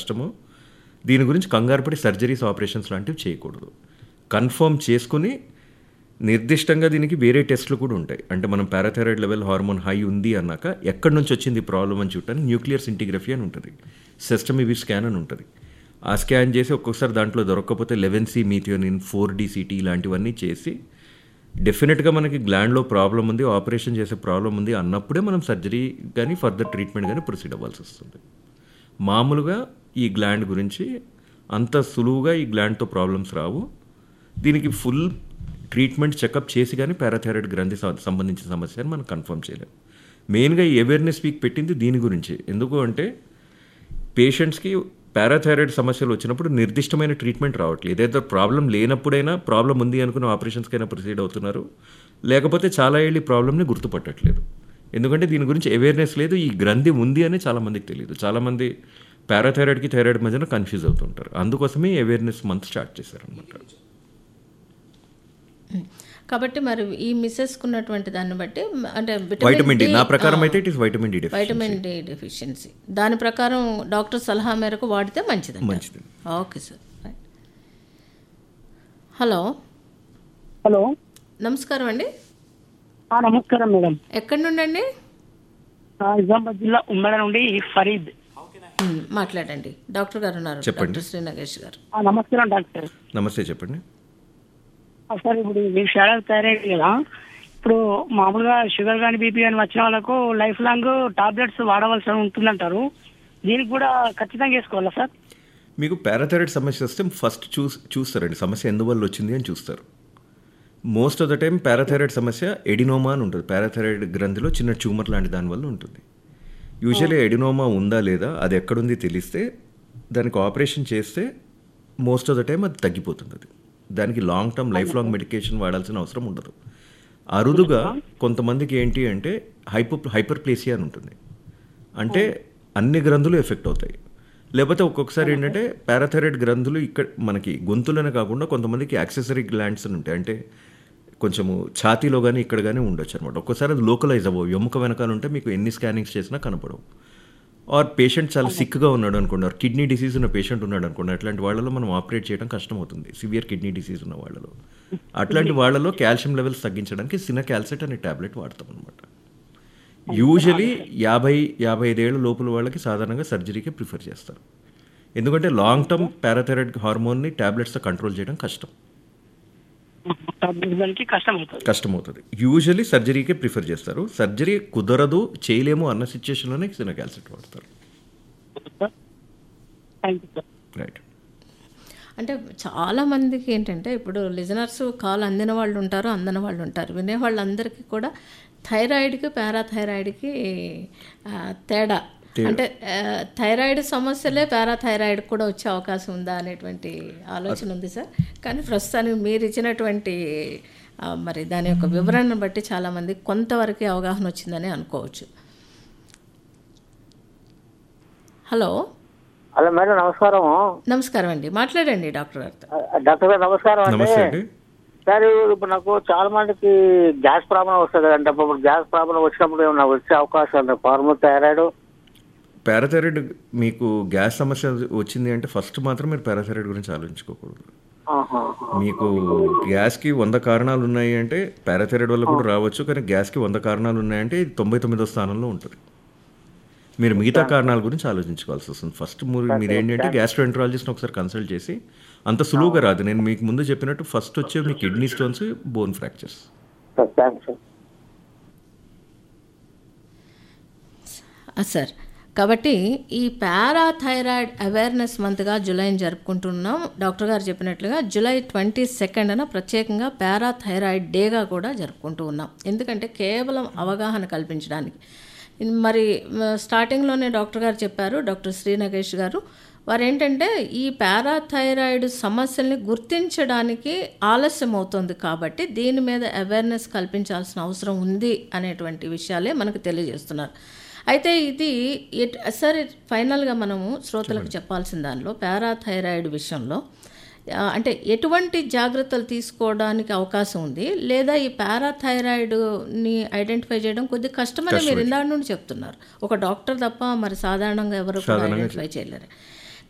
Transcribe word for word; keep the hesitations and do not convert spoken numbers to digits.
కష్టము. దీని గురించి కంగారుపడి సర్జరీస్, ఆపరేషన్స్ లాంటివి చేయకూడదు. కన్ఫర్మ్ చేసుకుని నిర్దిష్టంగా దీనికి వేరే టెస్టులు కూడా ఉంటాయి. అంటే మనం పారాథైరాయిడ్ లెవెల్ హార్మోన్ హై ఉంది అన్నాక ఎక్కడి నుంచి వచ్చింది ప్రాబ్లం అని చూడటానికి న్యూక్లియర్ సింటిగ్రఫీ అని ఉంటుంది, సెస్టమివి స్కాన్ అని ఉంటుంది. ఆ స్కాన్ చేసి ఒక్కొక్కసారి దాంట్లో దొరకకపోతే eleven C methionine, four D city ఇలాంటివన్నీ చేసి డెఫినెట్గా మనకి గ్లాండ్లో ప్రాబ్లం ఉంది, ఆపరేషన్ చేసే ప్రాబ్లం ఉంది అన్నప్పుడే మనం సర్జరీ కానీ ఫర్దర్ ట్రీట్మెంట్ కానీ ప్రొసీడ్ అవ్వాల్సి వస్తుంది. మామూలుగా ఈ గ్లాండ్ గురించి అంత సులువుగా ఈ గ్లాండ్తో ప్రాబ్లమ్స్ రావు. దీనికి ఫుల్ ట్రీట్మెంట్ చెకప్ చేసి కానీ పారాథైరాయిడ్ గ్రంథి సంబంధించిన సమస్యని మనం కన్ఫర్మ్ చేయలేము. మెయిన్గా ఈ అవేర్నెస్ వీక్ పెట్టింది దీని గురించి. ఎందుకు అంటే పేషెంట్స్కి పారాథైరాయిడ్ సమస్యలు వచ్చినప్పుడు నిర్దిష్టమైన ట్రీట్మెంట్ రావట్లేదు. ఏదైతే ప్రాబ్లం లేనప్పుడైనా ప్రాబ్లం ఉంది అనుకున్న ఆపరేషన్స్కైనా ప్రొసీడ్ అవుతున్నారు, లేకపోతే చాలా ఏళ్ళు ఈ ప్రాబ్లమ్ని గుర్తుపట్టట్లేదు. ఎందుకంటే దీని గురించి అవేర్నెస్ లేదు, ఈ గ్రంథి ఉంది అని చాలామందికి తెలియదు. చాలామంది పారాథైరాయిడ్కి థైరాయిడ్ మధ్యన కన్ఫ్యూజ్ అవుతుంటారు. అందుకోసమే అవేర్నెస్ మంత్ స్టార్ట్ చేశారనమాట. కాబట్టి మరి ఈ మిస్సెస్కున్నటువంటి దాన్ని బట్టి అంటే వైటమిన్ డి, నా ప్రకారం అయితే it is vitamin D vitamin D deficiency, దాని ప్రకారం డాక్టర్ సలహా మేరకు వాడితే మంచిది మంచిది ఓకే సార్. హలో హలో నమస్కారం అండి. నమస్కారం మేడం. ఎక్కడి నుండి అండి? నిజామాబాద్ జిల్లా ఉమ్మడి నుండి ఫరీద్ మాట్లాడండి. డాక్టర్ గారు ఉన్నారు, చెప్పండి. శ్రీ నగేష్ గారు. నమస్కారం డాక్టర్. నమస్తే, చెప్పండి సార్. ఇప్పుడు మీకు షుగర్ థైరాయిడ్ కదా, ఇప్పుడు మామూలుగా షుగర్ కానీ బీపీ కానీ వచ్చిన వాళ్ళకు లైఫ్ లాంగ్ టాబ్లెట్స్ వాడవలసి ఉంటుందంటారు. దీనికి కూడా ఖచ్చితంగా వేసుకోవాలా సార్? మీకు పారాథైరాయిడ్ సమస్య వస్తే ఫస్ట్ చూస్ చూస్తారండి సమస్య ఎందువల్ల వచ్చింది అని చూస్తారు. Most of the time parathyroid సమస్య ఎడినోమా అని ఉంటుంది. పారాథైరాయిడ్ గ్రంథిలో చిన్న ట్యూమర్ లాంటి దానివల్ల ఉంటుంది. యూజువల్లీ ఎడినోమా ఉందా లేదా అది ఎక్కడుంది తెలిస్తే దానికి ఆపరేషన్ చేస్తే మోస్ట్ ఆఫ్ ద టైం అది తగ్గిపోతుంది. అది దానికి long term life long medication వాడాల్సిన అవసరం ఉండదు. అరుదుగా కొంతమందికి ఏంటి అంటే హైపో హైపర్ ప్లేసియా అని ఉంటుంది, అంటే అన్ని గ్రంథులు ఎఫెక్ట్ అవుతాయి. లేకపోతే ఒక్కొక్కసారి ఏంటంటే పారాథైరాయిడ్ గ్రంథులు ఇక్కడ మనకి గొంతులోనే కాకుండా కొంతమందికి యాక్సెసరీ గ్లాండ్స్ అని ఉంటాయి, అంటే కొంచెము ఛాతీలో కానీ ఇక్కడ కానీ ఉండొచ్చు అనమాట. ఒక్కోసారి అది లోకలైజ్ అవ్వవు, ఎముక వెనకాల ఉంటే మీకు ఎన్ని స్కానింగ్స్ చేసినా కనపడవు. ఆర్ పేషెంట్ చాలా సిక్గా ఉన్నాడు అనుకున్నారు, కిడ్నీ డిసీజ్ ఉన్న పేషెంట్ ఉన్నాడు అనుకున్నారు, అట్లాంటి వాళ్ళలో మనం ఆపరేట్ చేయడం కష్టం అవుతుంది, సివియర్ కిడ్నీ డిసీజ్ ఉన్న వాళ్ళలో. అట్లాంటి వాళ్ళలో కాల్షియం లెవెల్స్ తగ్గించడానికి సినకాల్సెట్ అనే ట్యాబ్లెట్ వాడతాం అనమాట. యూజువలీ యాభై యాభై ఐదేళ్ల లోపల వాళ్ళకి సాధారణంగా సర్జరీకే ప్రిఫర్ చేస్తారు. ఎందుకంటే లాంగ్ టర్మ్ పారాథైరాయిడ్ హార్మోన్ని ట్యాబ్లెట్స్తో కంట్రోల్ చేయడం కష్టం కష్టమవుతుంది. యూజువల్లీ సర్జరీకే ప్రిఫర్ చేస్తారు. సర్జరీ కుదరదు, చేయలేము అన్న సిచ్యుయేషన్లోనే సినకాల్సెట్ వాడతారు. రైట్. అంటే చాలామందికి ఏంటంటే ఇప్పుడు లిజనర్స్ కాల్ అందిన వాళ్ళు ఉంటారు, అందని వాళ్ళు ఉంటారు. వినే వాళ్ళందరికీ కూడా థైరాయిడ్కి పారాథైరాయిడ్కి తేడా, అంటే థైరాయిడ్ సమస్యలే పారాథైరాయిడ్ కూడా వచ్చే అవకాశం ఉందా అనేటువంటి ఆలోచన ఉంది సార్. కానీ ప్రస్తుతానికి మీరు ఇచ్చినటువంటి మరి దాని యొక్క వివరణను బట్టి చాలామంది కొంతవరకు అవగాహన వచ్చిందని అనుకోవచ్చు. హలో హలో మేడం, నమస్కారం. నమస్కారం అండి, మాట్లాడండి డాక్టర్ గారితో. డాక్టర్ గారు నమస్కారం అండి. సార్ ఇప్పుడు నాకు చాలా మందికి గ్యాస్ ప్రాబ్లం వస్తుంది కదండి. అప్పుడు గ్యాస్ ప్రాబ్లం వచ్చినప్పుడు ఏమన్నా వచ్చే అవకాశం ఉంది? ఫార్మల్ థైరాయిడ్ పారాథైరాయిడ్ మీకు గ్యాస్ సమస్య వచ్చింది అంటే ఫస్ట్ మాత్రం మీరు పారాథైరాయిడ్ గురించి ఆలోచించుకోకూడదు. మీకు గ్యాస్కి వంద కారణాలు ఉన్నాయి అంటే పారాథైరాయిడ్ వల్ల కూడా రావచ్చు, కానీ గ్యాస్కి వంద కారణాలు ఉన్నాయంటే ఇది తొంభై తొమ్మిదో స్థానంలో ఉంటుంది. మీరు మిగతా కారణాల గురించి ఆలోచించుకోవాల్సి వస్తుంది. ఫస్ట్ మీరు ఏంటంటే గ్యాస్ట్రోఎంట్రాలజిస్ట్ని ఒకసారి కన్సల్ట్ చేసి, అంత సులువుగా రాదు, నేను మీకు ముందు చెప్పినట్టు ఫస్ట్ వచ్చే మీ kidney stones, bone fractures. Sir, కాబట్టి ఈ పారాథైరాయిడ్ అవేర్నెస్ మంత్గా జూలైని జరుపుకుంటున్నాం. డాక్టర్ గారు చెప్పినట్లుగా జూలై ట్వంటీ సెకండ్న ప్రత్యేకంగా పారాథైరాయిడ్ డేగా కూడా జరుపుకుంటూ ఉన్నాం. ఎందుకంటే కేవలం అవగాహన కల్పించడానికి. మరి స్టార్టింగ్లోనే డాక్టర్ గారు చెప్పారు, డాక్టర్ శ్రీ నగేష్ గారు, వారు ఏంటంటే ఈ పారాథైరాయిడ్ సమస్యల్ని గుర్తించడానికి ఆలస్యం అవుతుంది కాబట్టి దీని మీద అవేర్నెస్ కల్పించాల్సిన అవసరం ఉంది అనేటువంటి విషయాలే మనకు తెలియజేస్తున్నారు. అయితే ఇది సరే, ఫైనల్గా మనము శ్రోతలకు చెప్పాల్సిన దానిలో పారాథైరాయిడ్ విషయంలో అంటే ఎటువంటి జాగ్రత్తలు తీసుకోవడానికి అవకాశం ఉంది, లేదా ఈ పారాథైరాయిడ్ని ఐడెంటిఫై చేయడం కొద్దిగా కష్టమని మీరు ఇందాక నుండి చెప్తున్నారు. ఒక డాక్టర్ తప్ప మరి సాధారణంగా ఎవరు కూడా ఐడెంటిఫై చేయలేరు.